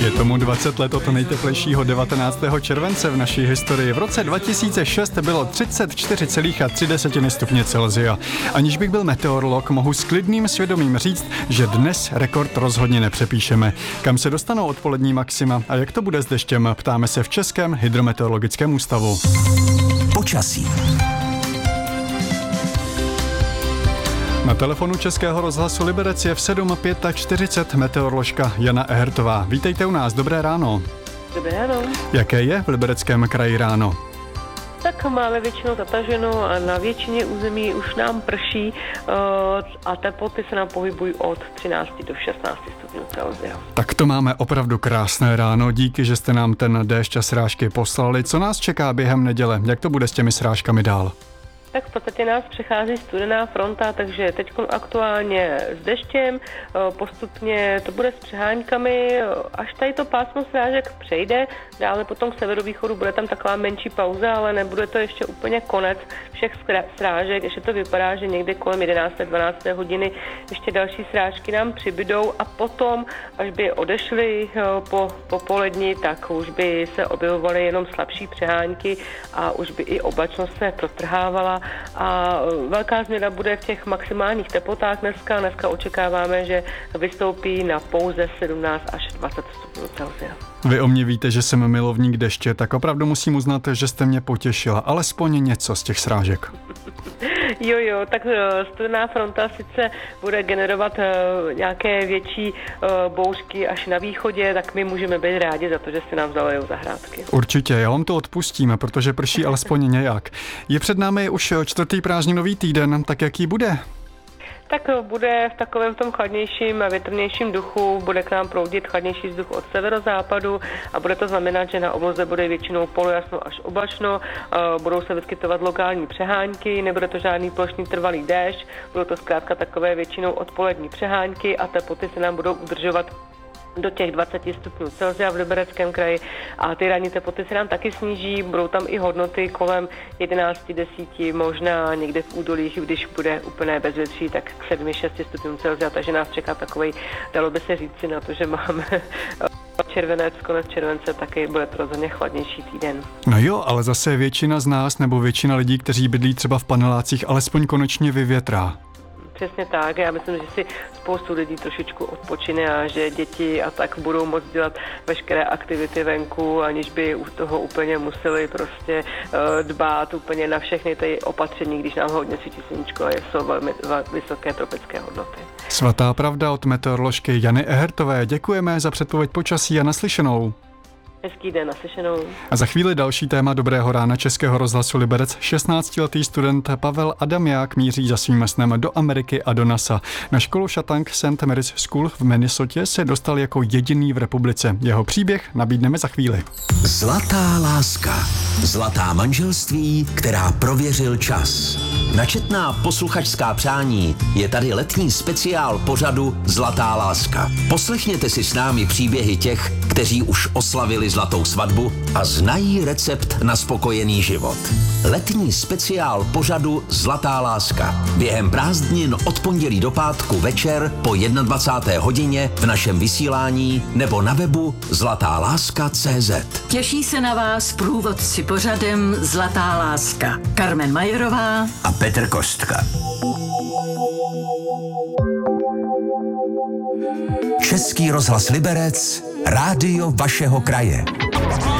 Je tomu 20 let od nejteplejšího 19. července v naší historii. V roce 2006 bylo 34,3 stupně Celsia. Aniž bych byl meteorolog, mohu s klidným svědomím říct, že dnes rekord rozhodně nepřepíšeme. Kam se dostanou odpolední maxima a jak to bude s deštěm, ptáme se v Českém hydrometeorologickém ústavu. Počasí. Na telefonu Českého rozhlasu Liberec je v 7:45 meteoroložka Jana Ehertová. Vítejte u nás, dobré ráno. Dobré ráno. Jaké je v Libereckém kraji ráno? Tak máme většinou zataženo a na většině území už nám prší a teploty se nám pohybují od 13 do 16 stupňů Celsia. Tak to máme opravdu krásné ráno, díky, že jste nám ten déšť a srážky poslali. Co nás čeká během neděle? Jak to bude s těmi srážkami dál? Tak v podstatě nás přechází studená fronta, takže teď aktuálně s deštěm, postupně to bude s přeháňkami, až tady to pásmo srážek přejde, dále potom k severovýchodu bude tam taková menší pauza, ale nebude to ještě úplně konec všech srážek, ještě to vypadá, že někde kolem 11. 12. hodiny ještě další srážky nám přibydou a potom, až by odešly po poledni, tak už by se objevovaly jenom slabší přehánky a už by i oblačnost se protrhávala. A velká změna bude v těch maximálních teplotách dneska. Dneska očekáváme, že vystoupí na pouze 17 až 20 stupňů Celsia. Vy o mě víte, že jsem milovník deště, tak opravdu musím uznat, že jste mě potěšila. Alespoň něco z těch srážek. Jo, tak studená fronta sice bude generovat nějaké větší bouřky až na východě, tak my můžeme být rádi za to, že se nám zalejou zahrádky. Určitě, já vám to odpustíme, protože prší alespoň nějak. Je před námi už 4. prázdninový týden, tak jaký bude? Tak bude v takovém tom chladnějším a větrnějším duchu, bude k nám proudit chladnější vzduch od severozápadu a bude to znamenat, že na obloze bude většinou polojasno až oblačno, budou se vyskytovat lokální přehánky, nebude to žádný plošný trvalý déšť, budou to zkrátka takové většinou odpolední přehánky a teploty se nám budou udržovat do těch 20 stupňů Celsia v Libereckém kraji a ty ranní teploty se nám taky sníží, budou tam i hodnoty kolem 11-10, možná někde v údolích, když bude úplné bezvětří, tak k 7-6 stupňům Celsia, takže nás čeká takovej, dalo by se říci na to, že máme červenec, konec července, taky bude to rozhodně chladnější týden. No jo, ale zase většina z nás nebo většina lidí, kteří bydlí třeba v panelácích, alespoň konečně vyvětrá. Přesně tak, já myslím, že si spoustu lidí trošičku odpočine a že děti a tak budou moct dělat veškeré aktivity venku, aniž by u toho úplně museli prostě dbát úplně na všechny ty opatření, když nám hodně svítí sluníčko a jsou velmi vysoké tropické hodnoty. Svatá pravda od meteoroložky Jany Ehertové. Děkujeme za předpověď počasí a naslyšenou. Hezký den, naslyšenou. A za chvíli další téma Dobrého rána Českého rozhlasu Liberec. 16letý student Pavel Adamják míří za svým snem do Ameriky a do NASA. Na školu Shattuck St. Mary's School v Minnesotě se dostal jako jediný v republice. Jeho příběh nabídneme za chvíli. Zlatá láska. Zlatá manželství, která prověřil čas. Na četná posluchačská přání je tady letní speciál pořadu Zlatá láska. Poslechněte si s námi příběhy těch, kteří už oslavili zlatou svatbu a znají recept na spokojený život. Letní speciál pořadu Zlatá láska. Během prázdnin od pondělí do pátku večer po 21. hodině v našem vysílání nebo na webu zlatáláska.cz. Těší se na vás průvodci pořadem Zlatá láska. Carmen Majerová A Petr Kostka. Český rozhlas Liberec, rádio vašeho kraje.